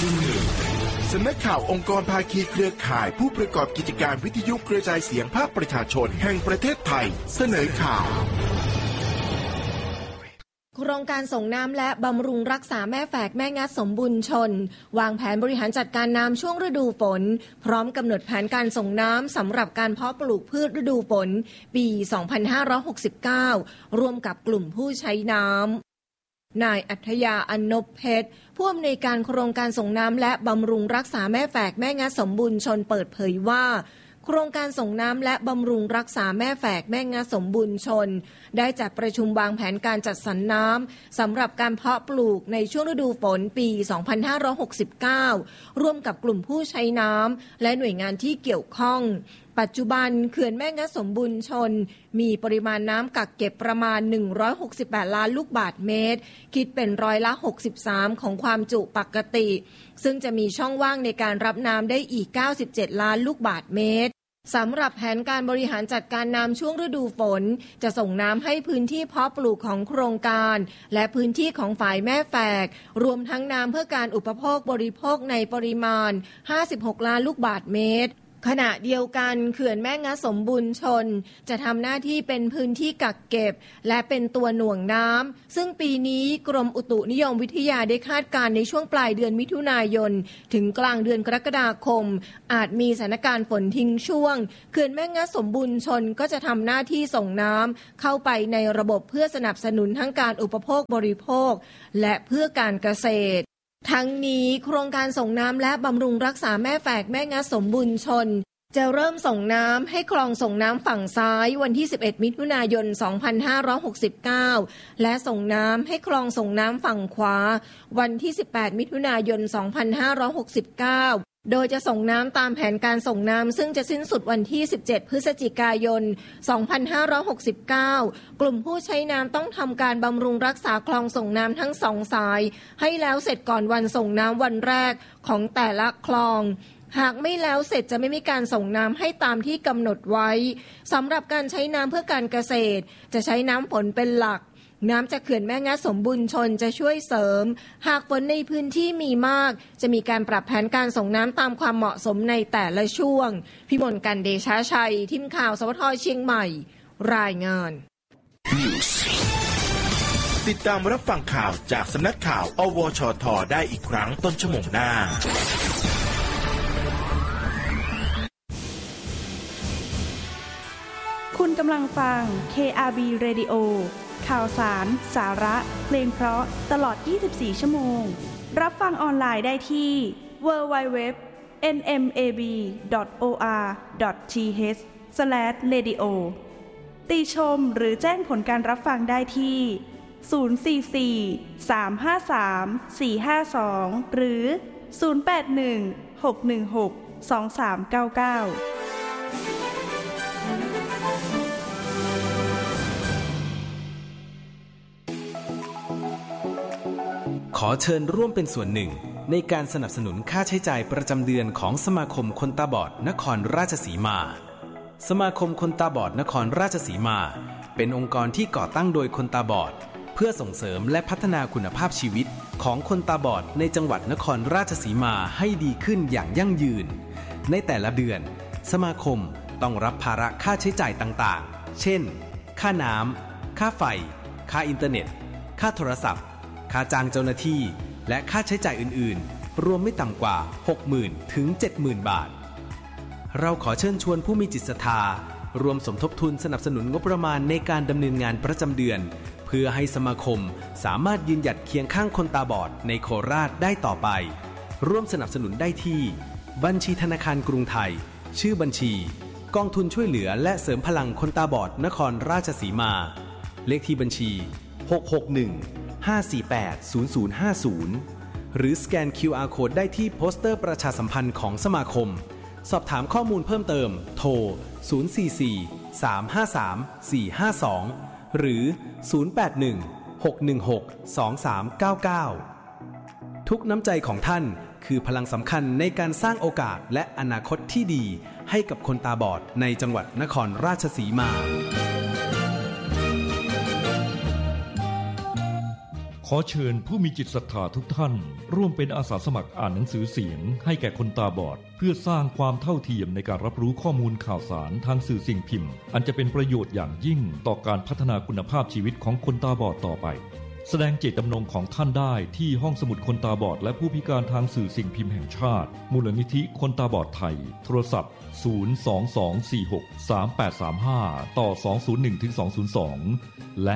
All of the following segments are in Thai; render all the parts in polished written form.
สำนักข่าวองค์กรภาคีเครือข่ายผู้ประกอบกิจการวิทยุกระจายเสียงภาคประชาชนแห่งประเทศไทยเสนอข่าวโครงการส่งน้ำและบำรุงรักษาแม่แฝกแม่งัดสมบูรณ์ชนวางแผนบริหารจัดการน้ำช่วงฤดูฝนพร้อมกำหนดแผนการส่งน้ำสำหรับการเพาะปลูกพืชฤดูฝนปี 2569 ร่วมกับกลุ่มผู้ใช้น้ำนายอัธยา อนนบเพชรผู้อำนวยการโครงการส่งน้ำและบำรุงรักษาแม่แฝกแม่งัดสมบูรณ์ชนเปิดเผยว่าโครงการส่งน้ำและบำรุงรักษาแม่แฝกแม่งัดสมบูรณ์ชนได้จัดประชุมวางแผนการจัดสรรน้ำสำหรับการเพาะปลูกในช่วงฤดูฝนปี 2569 ร่วมกับกลุ่มผู้ใช้น้ำและหน่วยงานที่เกี่ยวข้องปัจจุบันเขื่อนแม่งัดสมบูรณ์ชนมีปริมาณน้ำกักเก็บประมาณ168ล้านลูกบาศก์เมตรคิดเป็น63%ของความจุปกติซึ่งจะมีช่องว่างในการรับน้ำได้อีก97ล้านลูกบาศก์เมตรสำหรับแผนการบริหารจัดการน้ำช่วงฤดูฝนจะส่งน้ำให้พื้นที่เพาะปลูกของโครงการและพื้นที่ของฝ่ายแม่แฝกรวมทั้งน้ำเพื่อการอุปโภคบริโภคในปริมาณ56ล้านลูกบาศก์เมตรขณะเดียวกันเขื่อนแม่งัดสมบูรณ์ชนจะทำหน้าที่เป็นพื้นที่กักเก็บและเป็นตัวหน่วงน้ำซึ่งปีนี้กรมอุตุนิยมวิทยาได้คาดการณ์ในช่วงปลายเดือนมิถุนายนถึงกลางเดือนกรกฎาคมอาจมีสถานการณ์ฝนทิ้งช่วงเขื่อนแม่งัดสมบูรณ์ชนก็จะทำหน้าที่ส่งน้ำเข้าไปในระบบเพื่อสนับสนุนทั้งการอุปโภคบริโภคและเพื่อการเกษตรทั้งนี้โครงการส่งน้ำและบำรุงรักษาแม่แฝกแม่งัดสมบูรณ์ชนจะเริ่มส่งน้ำให้คลองส่งน้ำฝั่งซ้ายวันที่11มิถุนายน2569และส่งน้ำให้คลองส่งน้ำฝั่งขวาวันที่18มิถุนายน2569โดยจะส่งน้ำตามแผนการส่งน้ำซึ่งจะสิ้นสุดวันที่17พฤศจิกายน2569กลุ่มผู้ใช้น้ำต้องทำการบำรุงรักษาคลองส่งน้ำทั้งสองสายให้แล้วเสร็จก่อนวันส่งน้ำวันแรกของแต่ละคลองหากไม่แล้วเสร็จจะไม่มีการส่งน้ำให้ตามที่กำหนดไว้สำหรับการใช้น้ำเพื่อการเกษตรจะใช้น้ำฝนเป็นหลักน้ำจากเขื่อนแม่งัดสมบูรณ์ชนจะช่วยเสริมหากฝนในพื้นที่มีมากจะมีการปรับแผนการส่งน้ำตามความเหมาะสมในแต่ละช่วงพิมลกันเดชาชัยทีมข่าวสวทเชียงใหม่รายงานติดตามรับฟังข่าวจากสำนักข่าวอวชทได้อีกครั้งต้นชั่วโมงหน้าคุณกำลังฟัง KRB Radio ข่าวสาร สาระ เพลงเพราะตลอด 24 ชั่วโมง รับฟังออนไลน์ได้ที่ www.nmab.or.th/radio ติชมหรือแจ้งผลการรับฟังได้ที่044-353-452 หรือ 081-616-2399 ขอเชิญร่วมเป็นส่วนหนึ่งในการสนับสนุนค่าใช้จ่ายประจำเดือนของสมาคมคนตาบอดนครราชสีมาสมาคมคนตาบอดนครราชสีมาเป็นองค์กรที่ก่อตั้งโดยคนตาบอดเพื่อส่งเสริมและพัฒนาคุณภาพชีวิตของคนตาบอดในจังหวัดนครราชสีมาให้ดีขึ้นอย่างยั่งยืนในแต่ละเดือนสมาคมต้องรับภาระค่าใช้จ่ายต่างๆเช่นค่าน้ำค่าไฟค่าอินเทอร์เน็ตค่าโทรศัพท์ค่าจ้างเจ้าหน้าที่และค่าใช้จ่ายอื่นๆรวมไม่ต่ำกว่า 60,000 ถึง 70,000 บาทเราขอเชิญชวนผู้มีจิตศรัทธารวมสมทบทุนสนับสนุนงบประมาณในการดำเนินงานประจำเดือนเพื่อให้สมาคมสามารถยืนหยัดเคียงข้างคนตาบอดในโคราชได้ต่อไปร่วมสนับสนุนได้ที่บัญชีธนาคารกรุงไทยชื่อบัญชีกองทุนช่วยเหลือและเสริมพลังคนตาบอดนครราชสีมาเลขที่บัญชี661-548-0050หรือสแกน QR Code ได้ที่โปสเตอร์ประชาสัมพันธ์ของสมาคมสอบถามข้อมูลเพิ่มเติมโทร044-353-452หรือ081-616-2399ทุกน้ำใจของท่านคือพลังสำคัญในการสร้างโอกาสและอนาคตที่ดีให้กับคนตาบอดในจังหวัดนครราชสีมาขขอเชิญผู้มีจิตศรัทธาทุกท่านร่วมเป็นอาสาสมัครอ่านหนังสือเสียงให้แก่คนตาบอดเพื่อสร้างความเท่าเทียมในการรับรู้ข้อมูลข่าวสารทางสื่อสิ่งพิมพ์อันจะเป็นประโยชน์อย่างยิ่งต่อการพัฒนาคุณภาพชีวิตของคนตาบอดต่อไปแสดงเจตจำนงของท่านได้ที่ห้องสมุดคนตาบอดและผู้พิการทางสื่อสิ่งพิมพ์แห่งชาติมูลนิธิคนตาบอดไทยโทรศัพท์022463835ต่อ201-202และ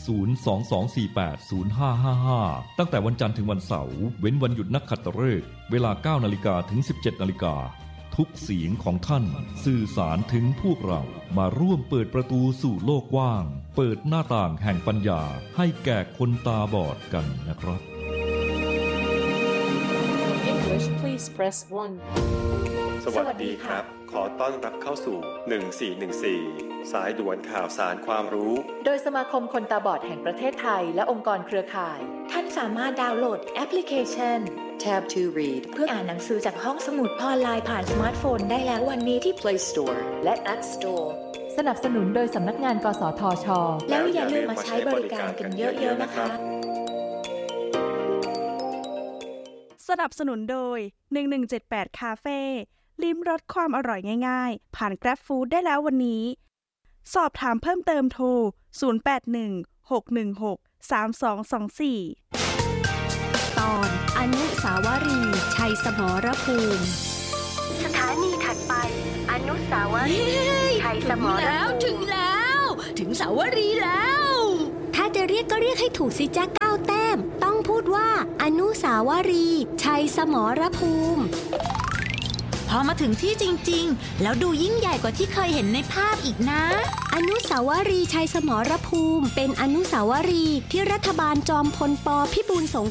022480555ตั้งแต่วันจันทร์ถึงวันเสาร์เว้นวันหยุดนักขัตฤกษ์เวลา 9:00 นถึง 17:00 นทุกเสียงของท่านสื่อสารถึงพวกเรามาร่วมเปิดประตูสู่โลกกว้างเปิดหน้าต่างแห่งปัญญาให้แก่คนตาบอดกันนะครับ English please press 1 สวัสดีครับขอต้อนรับเข้าสู่1414สายด่วนข่าวสารความรู้โดยสมาคมคนตาบอดแห่งประเทศไทยและองค์กรเครือข่ายท่านสามารถดาวน์โหลดแอปพลิเคชัน Tab to Read เพื่ออ่านหนังสือจากห้องสมุดออนไลน์ผ่านสมาร์ทโฟนได้แล้ววันนี้ที่ Play Store และ App Store สนับสนุนโดยสำนักงานกสทช. แล้วอย่าลืมมาใช้บริการกันเยอะๆนะคะสนับสนุนโดย1178คาเฟ่ลิ้มรสความอร่อยง่ายๆผ่าน Grab Food ได้แล้ววันนี้สอบถามเพิ่มเติมโทร0816163224 ตอนอนุสาวรีย์ชัยสมรภูมิสถานีถัดไปอนุสาวรีย์ชัยสมรภูมิถึงสาวรีย์แล้วถ้าจะเรียกก็เรียกให้ถูกสิจ๊ะ9 แต้มต้องพูดว่าอนุสาวรีย์ชัยสมรภูมิพอมาถึงที่จริงๆแล้วดูยิ่งใหญ่กว่าที่เคยเห็นในภาพอีกนะอนุสาวรีย์ชัยสมรภูมิเป็นอนุสาวรีย์ที่รัฐบาลจอมพลป.พิบูลสง